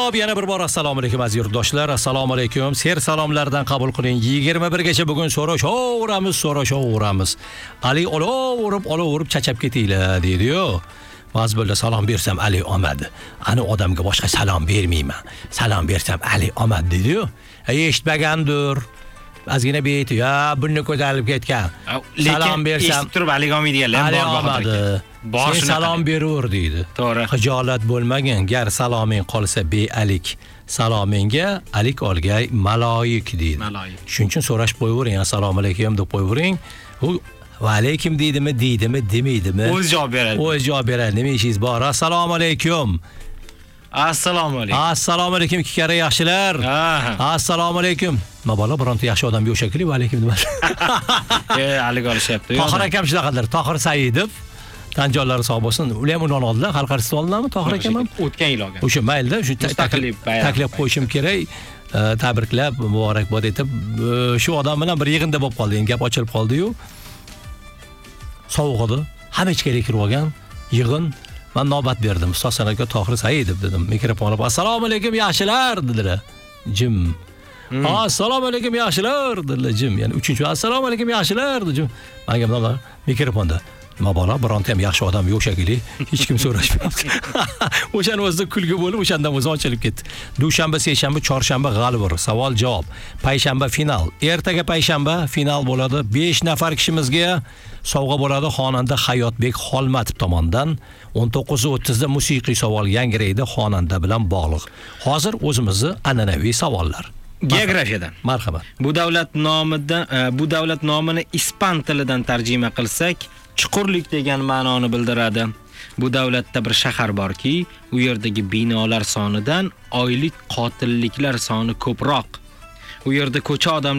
Xo'p, yana bir bor assalomu alaykum aziz yurtdoshlar. Assalomu alaykum. Ser salomlardan qabul qiling. 21 gacha bugun so'rashaveramiz. Ali olaverib chachab ketinglar deydi-yu. Ba'zi bo'lda salom bersam Ali omad. Ani odamga boshqa salom bermayman. Salom bersam Ali omad deydi-yu. Eshitmagandir. Ozgina beti, ya buni ko'tarib ketgan. Salom bersam eshitib turib Ali omad deganlar bor bor. Sen salom beraver deydi. To'g'ri. Xijolat bo'lmagin, gar saloming qolsa bealik. Salomingga alik olgay maloyik deydi. Maloyik. Shuning uchun so'rash qo'yavering, assalomu alaykum deb qo'yavering. U va alaykum deydimi, demaydimi? O'z javob beradi. O'z javob beradi. Nima ishingiz bor? Assalomu alaykum. Assalomu alaykum. Assalomu alaykum ikki karra yaxshilar. Assalomu alaykum. Mabola bironta yaxshi odamga o'shakli va alaykum demas. Ali olishyapti. Tohir akam shunaqadir. Tohir Saidov Tanjonlari sog' bo'lsin. Ular ham uni oldilar, xalq artisti oldilarmi Tohir akam ham? O'tgan yil olgan. O'sha mayli, shu taklif qo'yishim kerak. Tabriklab, muborakbod etib, shu odam bilan bir yig'inda bo'lib qoldi. Gap ochilib qoldi-yu. Sovuq edi. Hamma ichkariga kirib olgan. Yig'in. Men navbat berdim. Ustoz san'atkor Tohir Saidov dedim. Mikrofon olib, "Assalomu alaykum yaxshilar" dedilar. Jim. "Assalomu alaykum yaxshilar" dedilar. Jim. Ya'ni 3-chi "Assalomu alaykum yaxshilar" dedi. Menga bunaqa mikrofonda Mabola bironta ham yaxshi odam yo'q shekilli, hech kim so'rashmayapti. O'shani o'zida kulgi bo'lib, o'shandan o'zi ochilib ketdi. Dushanba, seshanba, chorshanba g'alvir, savol javob. Payshanba final. Ertaga payshanba final bo'ladi. 5 nafar kishimizga sovg'a bo'ladi xonanda Hayotbek Xolmatov tomonidan. 19:30 da musiqiy savol yangraydi xonanda bilan bog'liq. Hozir o'zimizning an'anaviy savollar. Geografiyadan. Marhamat. Bu davlat nomini ispan tilidan tarjima qilsak, chuqurlik degan ma'noni bildiradi. Bu davlatda bir shahar borki, u yerdagi binolar sonidan oylik qotilliklar soni ko'proq. U yerda ko'cha odam